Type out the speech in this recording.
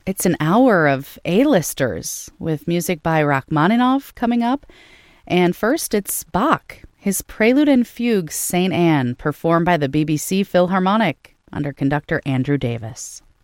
It's an hour of A-listers with music by Rachmaninoff coming up. And first, it's Bach, his Prelude and Fugue St. Anne, performed by the BBC Philharmonic under conductor Andrew Davis.